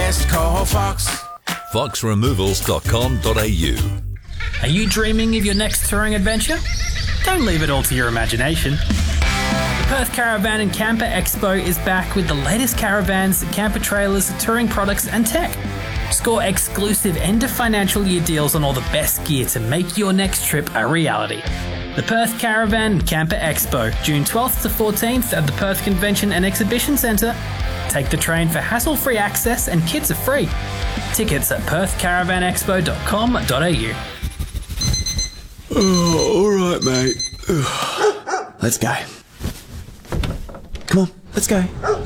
best, call Fox. foxremovals.com.au. Are you dreaming of your next touring adventure? Don't leave it all to your imagination. The Perth Caravan and Camper Expo is back with the latest caravans, camper trailers, touring products and tech. Score exclusive end of financial year deals on all the best gear to make your next trip a reality. The Perth Caravan and Camper Expo, June 12th to 14th at the Perth Convention and Exhibition Centre. Take the train for hassle-free access and kits are free. Tickets at perthcaravanexpo.com.au. Oh, all right, mate. Let's go. Come on, let's go.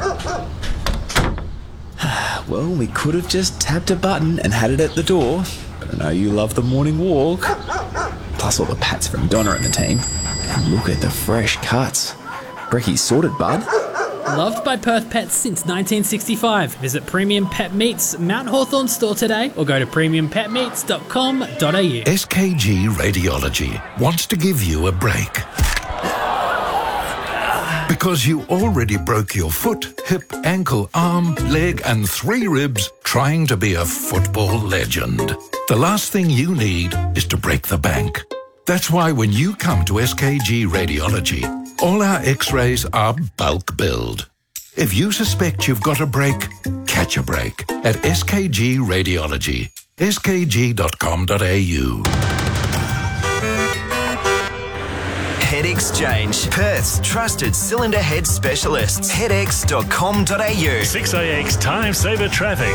Well, we could have just tapped a button and had it at the door, but I know you love the morning walk. Plus all the pats from Donna and the team. And look at the fresh cuts. Brecky's sorted, bud. Loved by Perth pets since 1965. Visit Premium Pet Meats Mount Hawthorn store today or go to premiumpetmeats.com.au. SKG Radiology wants to give you a break. Because you already broke your foot, hip, ankle, arm, leg and 3 ribs trying to be a football legend. The last thing you need is to break the bank. That's why when you come to SKG Radiology, all our x-rays are bulk billed. If you suspect you've got a break, catch a break at SKG Radiology. skg.com.au. Head Exchange, Perth's trusted cylinder head specialists. headx.com.au. 6AX Time Saver Traffic.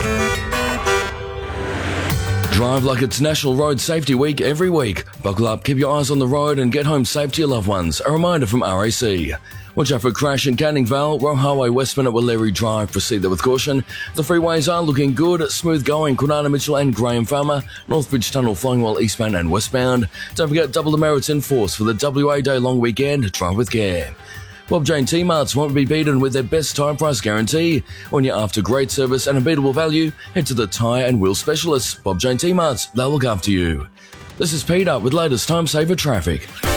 Drive like it's National Road Safety Week every week. Buckle up, keep your eyes on the road and get home safe to your loved ones. A reminder from RAC. Watch out for a crash in Canning Vale, Royal Highway westbound at Walleri Drive. Proceed there with caution. The freeways are looking good. Smooth going, Kwinana Mitchell and Graham Farmer. Northbridge Tunnel flying well eastbound and westbound. Don't forget double the merits in force for the WA Day long weekend. Drive with care. Bob Jane T-Marts won't be beaten with their best tyre price guarantee. When you're after great service and unbeatable value, head to the tyre and wheel specialists. Bob Jane T-Marts, they'll look after you. This is Peter with latest Time Saver Traffic.